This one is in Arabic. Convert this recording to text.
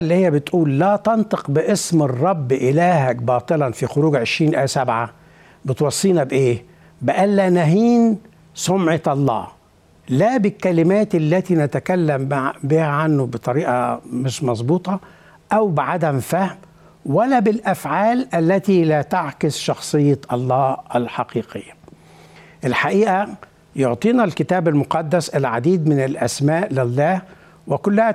اللي هي بتقول لا تنطق باسم الرب إلهك باطلا في خروج 20 آية 7 بتوصينا بإيه؟ بألا نهين سمعة الله، لا بالكلمات التي نتكلم بها عنه بطريقة مش مظبوطة أو بعدم فهم، ولا بالأفعال التي لا تعكس شخصية الله الحقيقية. الحقيقة يعطينا الكتاب المقدس العديد من الأسماء لله وكلها